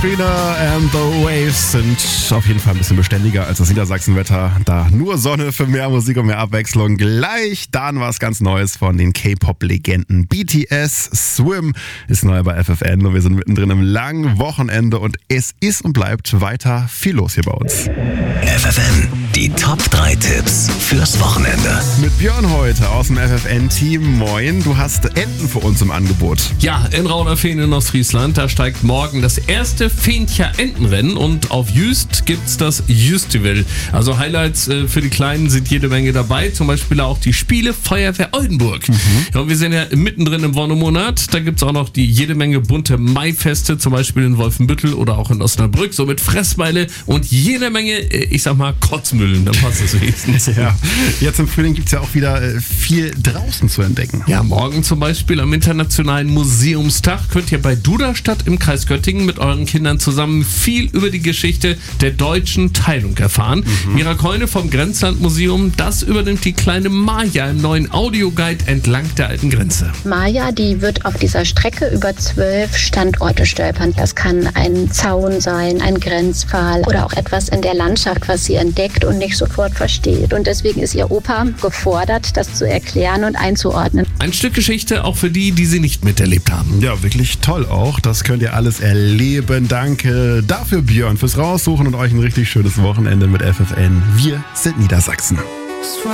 Katrina and the Waves sind auf jeden Fall ein bisschen beständiger als das Niedersachsenwetter. Da nur Sonne für mehr Musik und mehr Abwechslung. Gleich dann was ganz Neues von den K-Pop-Legenden. BTS Swim ist neu bei FFN und wir sind mittendrin im langen Wochenende und es ist und bleibt weiter viel los hier bei uns. FFN, die Top 3 Tipps fürs Wochenende. Mit Björn heute aus dem FFN-Team. Moin, du hast Enten für uns im Angebot. Ja, in Raunerfehn in Ostfriesland, da steigt morgen das erste Feencher Entenrennen und auf Jüst gibt's das Jüstival. Also Highlights für die Kleinen sind jede Menge dabei, zum Beispiel auch die Spiele Feuerwehr Oldenburg. Ja, und wir sind ja mittendrin im Wonnemonat, da gibt's auch noch die jede Menge bunte Maifeste, zum Beispiel in Wolfenbüttel oder auch in Osnabrück, so mit Fressmeile und jede Menge, ich sag mal, Kotzmüllen, dann passt das wenigstens. Ja, jetzt im Frühling gibt's ja auch wieder viel draußen zu entdecken. Ja, morgen zum Beispiel am Internationalen Museumstag könnt ihr bei Duderstadt im Kreis Göttingen mit euren Kindern zusammen viel über die Geschichte der deutschen Teilung erfahren. Mira Keune vom Grenzlandmuseum, das übernimmt die kleine Maja im neuen Audioguide entlang der alten Grenze. Maja, die wird auf dieser Strecke über 12 Standorte stolpern. Das kann ein Zaun sein, ein Grenzpfahl oder auch etwas in der Landschaft, was sie entdeckt und nicht sofort versteht. Und deswegen ist ihr Opa gefordert, das zu erklären und einzuordnen. Ein Stück Geschichte auch für die, die sie nicht miterlebt haben. Ja, wirklich toll auch. Das könnt ihr alles erleben. Danke dafür, Björn, fürs Raussuchen und euch ein richtig schönes Wochenende mit FFN. Wir sind Niedersachsen.